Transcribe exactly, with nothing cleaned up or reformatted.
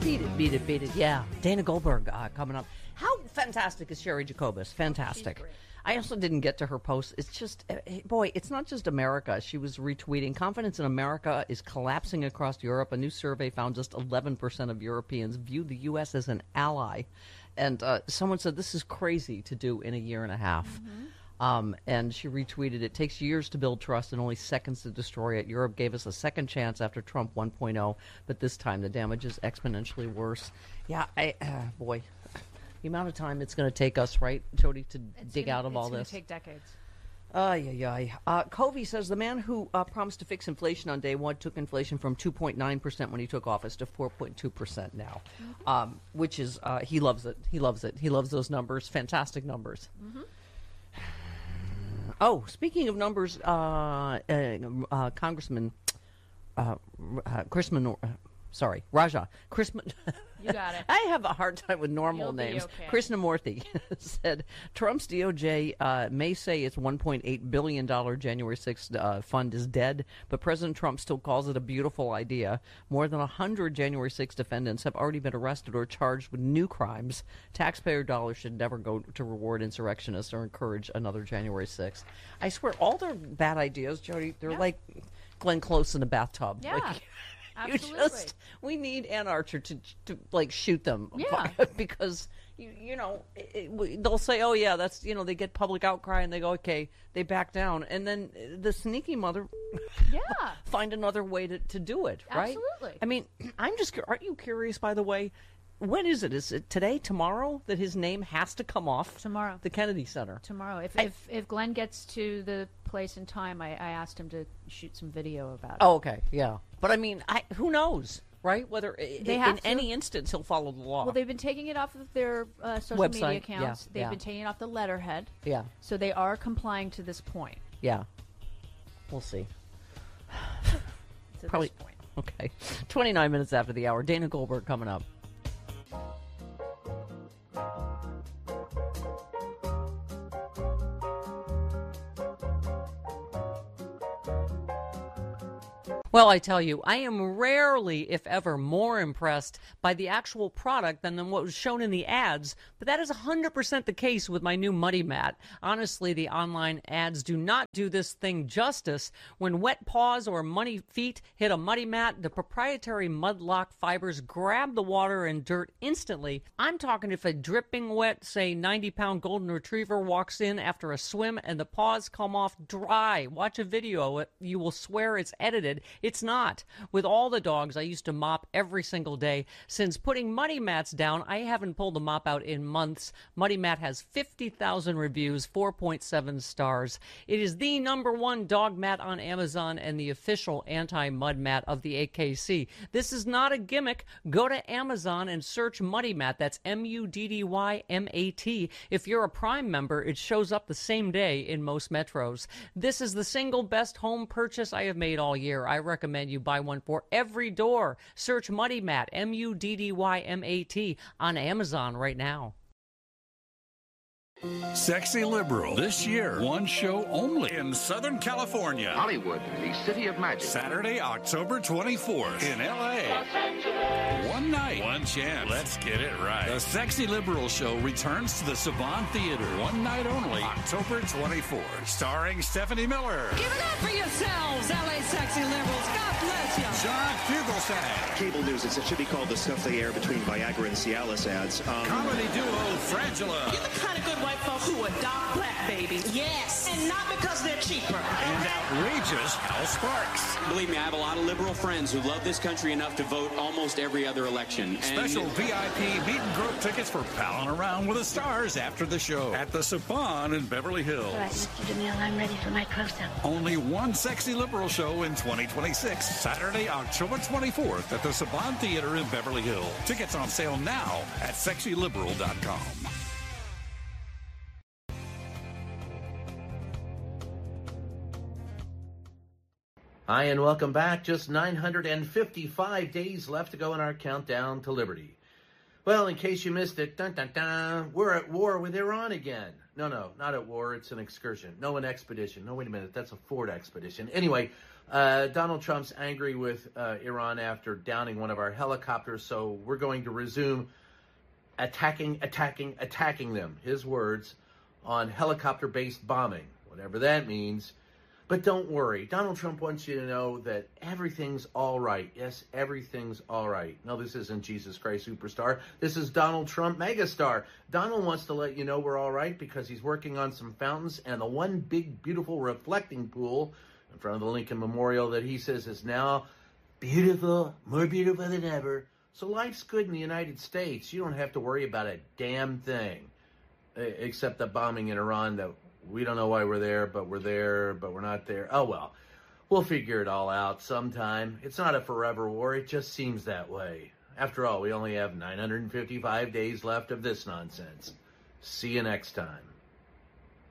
Beat it, beat it, beat it. Yeah. Dana Goldberg uh, coming up. How fantastic is Sherry Jacobus? Fantastic. I also didn't get to her post. It's just, uh, boy, it's not just America. She was retweeting. Confidence in America is collapsing across Europe. A new survey found just eleven percent of Europeans view the U S as an ally. And uh, someone said this is crazy to do in a year and a half. Mm-hmm. Um, and she retweeted, it takes years to build trust and only seconds to destroy it. Europe gave us a second chance after Trump one point oh, but this time the damage is exponentially worse. Yeah, I, uh, boy, the amount of time it's going to take us, right, Jody, to it's dig gonna, out of all this. It's going to take decades. Ay, ay, ay. Uh, Covey says the man who uh, promised to fix inflation on day one took inflation from two point nine percent when he took office to four point two percent now, mm-hmm. um, which is, uh, he loves it. He loves it. He loves those numbers. Fantastic numbers. Mm-hmm. Oh, speaking of numbers, uh, uh, uh, Congressman uh, uh, Chrisman, uh, sorry, Raja, Chrisman. You got it. I have a hard time with normal You'll names. Okay. Krishnamurthy said Trump's D O J uh, may say its one point eight billion dollars January sixth uh, fund is dead, but President Trump still calls it a beautiful idea. More than one hundred January sixth defendants have already been arrested or charged with new crimes. Taxpayer dollars should never go to reward insurrectionists or encourage another January sixth. I swear, all their bad ideas, Jody, they're yeah. like Glenn Close in a bathtub. Yeah. Like, Absolutely. You just, we need Ann Archer to, to like, shoot them. Yeah. Because, you, you know, it, it, they'll say, oh, yeah, that's, you know, they get public outcry and they go, okay, they back down. And then the sneaky mother yeah. find another way to, to do it, right? Absolutely. I mean, I'm just, aren't you curious, by the way? When is it? Is it today, tomorrow, that his name has to come off tomorrow? The Kennedy Center. Tomorrow. If I, if, if Glenn gets to the place in time, I, I asked him to shoot some video about it. Oh, okay, yeah. But I mean, I, who knows, right? Whether they in, have in to, any instance he'll follow the law. Well, they've been taking it off of their uh, social website, media accounts. Yeah, they've yeah. been taking it off the letterhead. Yeah. So they are complying to this point. Yeah. We'll see. to Probably. This point. Okay. twenty-nine minutes after the hour. Dana Goldberg coming up. Well, I tell you, I am rarely, if ever, more impressed by the actual product than, than what was shown in the ads, but that is one hundred percent the case with my new Muddy Mat. Honestly, the online ads do not do this thing justice. When wet paws or muddy feet hit a Muddy Mat, the proprietary Mudlock fibers grab the water and dirt instantly. I'm talking if a dripping wet, say, ninety-pound golden retriever walks in after a swim and the paws come off dry. Watch a video. You will swear it's edited. It's not. With all the dogs I used to mop every single day. Since putting Muddy Mats down, I haven't pulled a mop out in months. Muddy Mat has fifty thousand reviews, four point seven stars. It is the number one dog mat on Amazon and the official anti-mud mat of the A K C. This is not a gimmick. Go to Amazon and search Muddy Mat. That's M U D D Y M A T. If you're a Prime member, it shows up the same day in most metros. This is the single best home purchase I have made all year. I recommend you buy one for every door. Search Muddy Mat, M U D D Y M A T, on Amazon right now. Sexy Liberal. This year, one show only in Southern California. Hollywood, the city of magic. Saturday, October twenty-fourth in L A. One night, one chance. Let's get it right. The Sexy Liberal show returns to the Savant Theater. One night only, October twenty-fourth. Starring Stephanie Miller. Give it up for yourselves, L A Sexy Liberals. God bless you. John Fugelsang. Cable news, it should be called the stuff they air between Viagra and Cialis ads. Um, Comedy duo Frangela. You're the kind of good white folks who adopt black babies. Yes. And not because they're cheaper. And outrageous Hal Sparks. Believe me, I have a lot of liberal friends who love this country enough to vote almost every other election. And special V I P meet and grope tickets for palling around with the stars after the show at the Saban in Beverly Hills. All right, Mister DeMille, I'm ready for my close-up. Only one Sexy Liberal show in twenty twenty-six. Saturday, October twenty-fourth at the Saban Theater in Beverly Hills. Tickets on sale now at sexy liberal dot com. Hi, and welcome back. Just nine hundred fifty-five days left to go in our countdown to liberty. Well, in case you missed it, dun, dun, dun, we're at war with Iran again. No, no, not at war. It's an excursion. No, an expedition. No, wait a minute. That's a Ford expedition. Anyway, Uh, Donald Trump's angry with uh, Iran after downing one of our helicopters, so we're going to resume attacking, attacking, attacking them, his words, on helicopter-based bombing, whatever that means. But don't worry, Donald Trump wants you to know that everything's all right. Yes, everything's all right. No, this isn't Jesus Christ Superstar. This is Donald Trump Megastar. Donald wants to let you know we're all right because he's working on some fountains and the one big, beautiful reflecting pool in front of the Lincoln Memorial that he says is now beautiful, more beautiful than ever. So life's good in the United States. You don't have to worry about a damn thing, except the bombing in Iran that we don't know why we're there, but we're there, but we're not there. Oh, well, we'll figure it all out sometime. It's not a forever war. It just seems that way. After all, we only have nine hundred fifty-five days left of this nonsense. See you next time.